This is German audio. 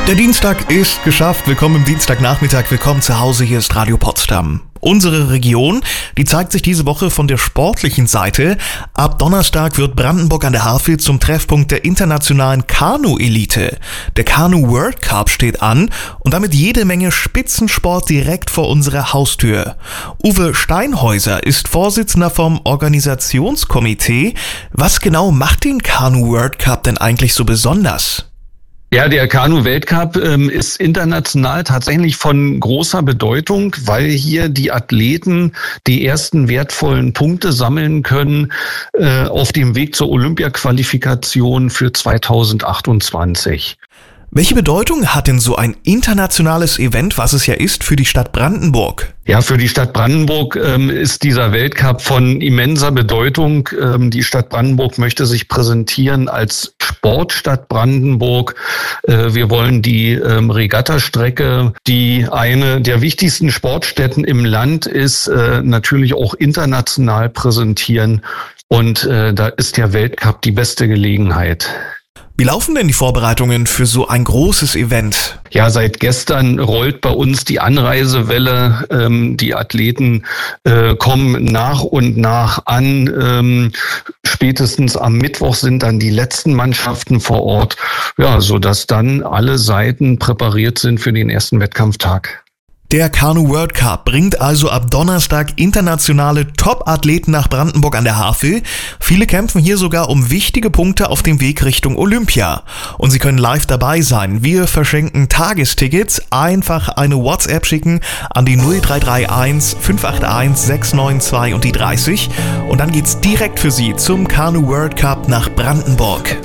Der Dienstag ist geschafft. Willkommen im Dienstagnachmittag. Willkommen zu Hause. Hier ist Radio Potsdam. Unsere Region, die zeigt sich diese Woche von der sportlichen Seite. Ab Donnerstag wird Brandenburg an der Havel zum Treffpunkt der internationalen Kanu-Elite. Der Kanu World Cup steht an und damit jede Menge Spitzensport direkt vor unserer Haustür. Uwe Steinhäuser ist Vorsitzender vom Organisationskomitee. Was genau macht den Kanu World Cup denn eigentlich so besonders? Ja, der Kanu-Weltcup ist international tatsächlich von großer Bedeutung, weil hier die Athleten die ersten wertvollen Punkte sammeln können auf dem Weg zur Olympia-Qualifikation für 2028. Welche Bedeutung hat denn so ein internationales Event, was es ja ist, für die Stadt Brandenburg? Ja, für die Stadt Brandenburg ist dieser Weltcup von immenser Bedeutung. Die Stadt Brandenburg möchte sich präsentieren als Sportstadt Brandenburg. Wir wollen die Regattastrecke, die eine der wichtigsten Sportstätten im Land ist, natürlich auch international präsentieren. Und da ist der Weltcup die beste Gelegenheit. Wie laufen denn die Vorbereitungen für so ein großes Event? Ja, seit gestern rollt bei uns die Anreisewelle. Die Athleten kommen nach und nach an. Spätestens am Mittwoch sind dann die letzten Mannschaften vor Ort, ja, sodass dann alle Seiten präpariert sind für den ersten Wettkampftag. Der Kanu World Cup bringt also ab Donnerstag internationale Top-Athleten nach Brandenburg an der Havel. Viele kämpfen hier sogar um wichtige Punkte auf dem Weg Richtung Olympia. Und sie können live dabei sein. Wir verschenken Tagestickets. Einfach eine WhatsApp schicken an die 0331 581 692 und die 30. Und dann geht's direkt für Sie zum Kanu World Cup nach Brandenburg.